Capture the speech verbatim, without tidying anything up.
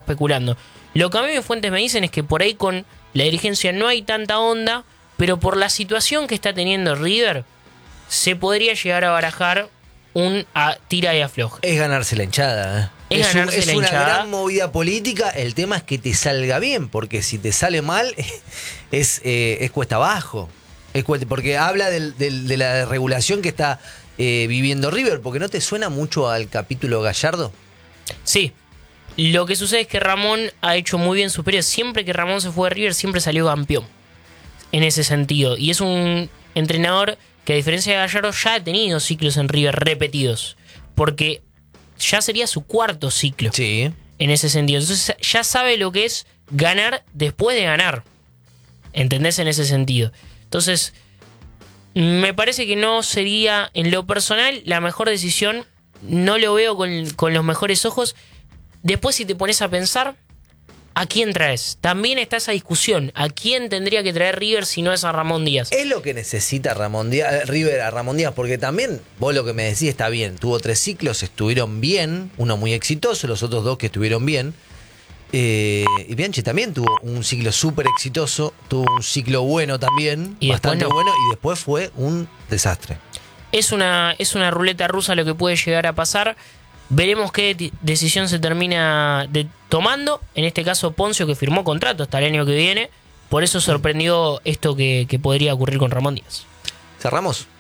especulando. Lo que a mí mis fuentes me dicen es que por ahí con la dirigencia no hay tanta onda, pero por la situación que está teniendo River, se podría llegar a barajar un a, tira y afloja. Es ganarse la hinchada, ¿eh? Es, es, ganarse un, es la una hinchada. gran movida política. El tema es que te salga bien, porque si te sale mal, es, eh, es cuesta abajo. Es cuesta, porque habla del, del, de la regulación que está eh, viviendo River, porque ¿no te suena mucho al capítulo Gallardo? Sí. Lo que sucede es que Ramón ha hecho muy bien su periodo. Siempre que Ramón se fue de River, siempre salió campeón. En ese sentido. Y es un entrenador que, a diferencia de Gallardo, ya ha tenido ciclos en River repetidos. Porque ya sería su cuarto ciclo. Sí. En ese sentido. Entonces ya sabe lo que es ganar después de ganar. ¿Entendés? En ese sentido. Entonces, me parece que no sería, en lo personal, la mejor decisión. No lo veo con, con los mejores ojos. Después, si te pones a pensar, ¿a quién traes? También está esa discusión. ¿A quién tendría que traer River si no es a Ramón Díaz? Es lo que necesita Ramón Díaz, River a Ramón Díaz, porque también, vos lo que me decís está bien. Tuvo tres ciclos, estuvieron bien, uno muy exitoso, los otros dos que estuvieron bien. Eh, y Bianchi también tuvo un ciclo súper exitoso, tuvo un ciclo bueno también, y bastante no. bueno, y después fue un desastre. Es una, es una ruleta rusa lo que puede llegar a pasar. Veremos qué t- decisión se termina de, tomando. En este caso, Poncio, que firmó contrato hasta el año que viene. Por eso sorprendió esto que, que podría ocurrir con Ramón Díaz. ¿Cerramos?